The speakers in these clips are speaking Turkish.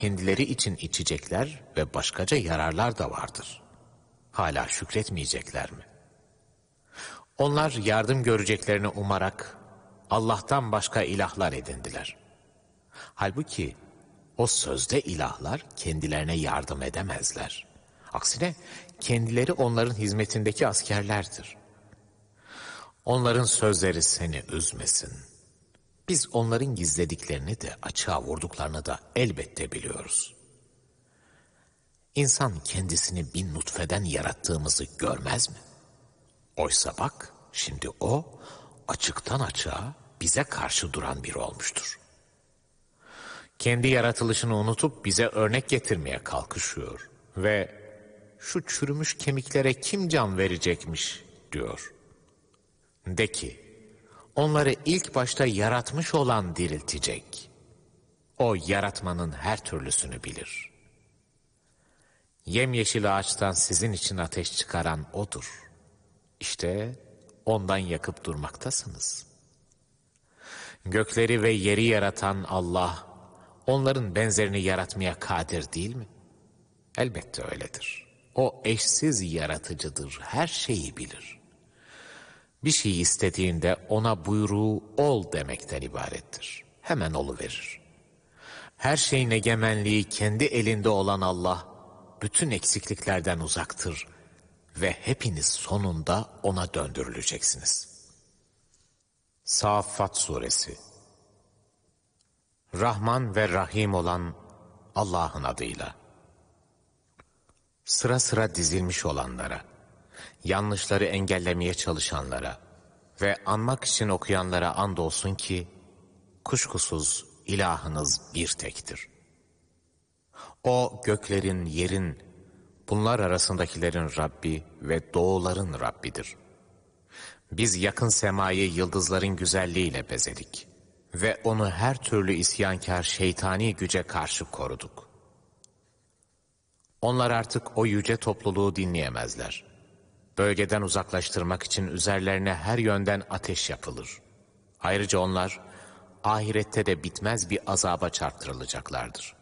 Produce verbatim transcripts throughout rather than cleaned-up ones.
kendileri için içecekler ve başkaca yararlar da vardır. Hala şükretmeyecekler mi? Onlar yardım göreceklerini umarak Allah'tan başka ilahlar edindiler. Halbuki o sözde ilahlar kendilerine yardım edemezler. Aksine kendileri onların hizmetindeki askerlerdir. Onların sözleri seni üzmesin. Biz onların gizlediklerini de açığa vurduklarını da elbette biliyoruz. İnsan kendisini bir nutfeden yarattığımızı görmez mi? Oysa bak, şimdi o açıktan açığa bize karşı duran biri olmuştur. Kendi yaratılışını unutup bize örnek getirmeye kalkışıyor ve şu çürümüş kemiklere kim can verecekmiş diyor. De ki, onları ilk başta yaratmış olan diriltecek. O yaratmanın her türlüsünü bilir. Yemyeşil ağaçtan sizin için ateş çıkaran O'dur. İşte ondan yakıp durmaktasınız. Gökleri ve yeri yaratan Allah, onların benzerini yaratmaya kadir değil mi? Elbette öyledir. O eşsiz yaratıcıdır, her şeyi bilir. Bir şey istediğinde ona buyruğu ol demekten ibarettir. Hemen oluverir. Her şeyin egemenliği kendi elinde olan Allah, bütün eksikliklerden uzaktır ve hepiniz sonunda ona döndürüleceksiniz. Saffat Suresi. Rahman ve Rahim olan Allah'ın adıyla. Sıra sıra dizilmiş olanlara, yanlışları engellemeye çalışanlara ve anmak için okuyanlara andolsun ki, kuşkusuz ilahınız bir tektir. O göklerin, yerin, bunlar arasındakilerin Rabbi ve doğuların Rabbidir. Biz yakın semayı yıldızların güzelliğiyle bezedik ve onu her türlü isyankar şeytani güce karşı koruduk. Onlar artık o yüce topluluğu dinleyemezler. Bölgeden uzaklaştırmak için üzerlerine her yönden ateş yapılır. Ayrıca onlar ahirette de bitmez bir azaba çarptırılacaklardır.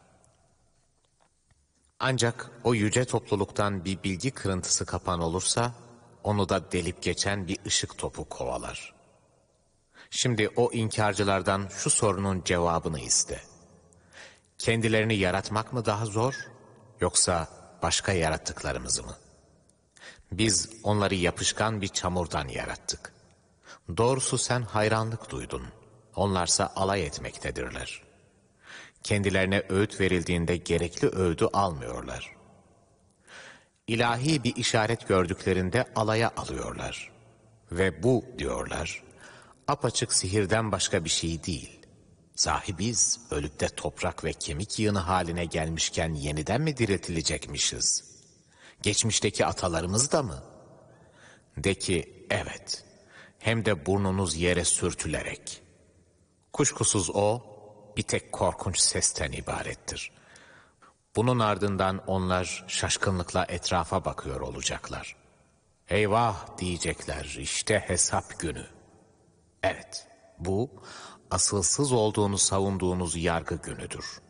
Ancak o yüce topluluktan bir bilgi kırıntısı kapan olursa, onu da delip geçen bir ışık topu kovalar. Şimdi o inkarcılardan şu sorunun cevabını iste. Kendilerini yaratmak mı daha zor, yoksa başka yarattıklarımızı mı? Biz onları yapışkan bir çamurdan yarattık. Doğrusu sen hayranlık duydun, onlarsa alay etmektedirler. Kendilerine öğüt verildiğinde gerekli öğüdü almıyorlar. İlahi bir işaret gördüklerinde alaya alıyorlar. Ve bu diyorlar, apaçık sihirden başka bir şey değil. Sahi biz ölüp de toprak ve kemik yığını haline gelmişken yeniden mi diriltilecekmişiz? Geçmişteki atalarımız da mı? De ki evet, hem de burnunuz yere sürtülerek. Kuşkusuz o bir tek korkunç sesten ibarettir. Bunun ardından onlar şaşkınlıkla etrafa bakıyor olacaklar. Eyvah diyecekler, işte hesap günü. Evet, bu asılsız olduğunu savunduğunuz yargı günüdür.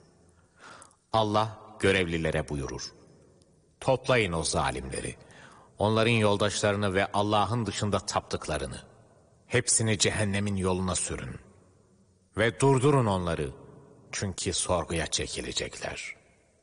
Allah görevlilere buyurur. Toplayın o zalimleri, onların yoldaşlarını ve Allah'ın dışında taptıklarını. Hepsini cehennemin yoluna sürün. Ve durdurun onları, çünkü sorguya çekilecekler.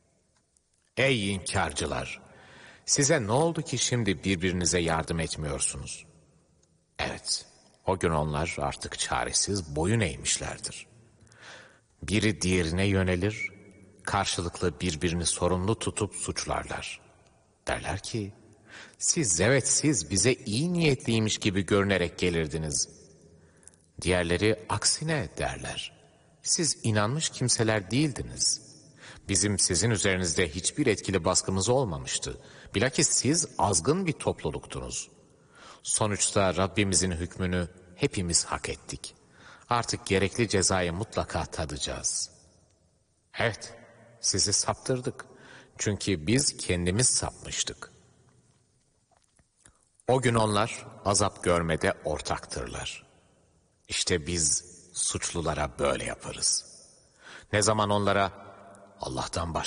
Ey inkarcılar! Size ne oldu ki şimdi birbirinize yardım etmiyorsunuz? Evet, o gün onlar artık çaresiz boyun eğmişlerdir. Biri diğerine yönelir, karşılıklı birbirini sorumlu tutup suçlarlar. Derler ki, siz evet siz bize iyi niyetliymiş gibi görünerek gelirdiniz. Diğerleri aksine derler. Siz inanmış kimseler değildiniz. Bizim sizin üzerinizde hiçbir etkili baskımız olmamıştı. Bilakis siz azgın bir topluluktunuz. Sonuçta Rabbimizin hükmünü hepimiz hak ettik. Artık gerekli cezayı mutlaka tadacağız. Evet, sizi saptırdık. Çünkü biz kendimiz sapmıştık. O gün onlar azap görmede ortaktırlar. İşte biz suçlulara böyle yaparız. Ne zaman onlara Allah'tan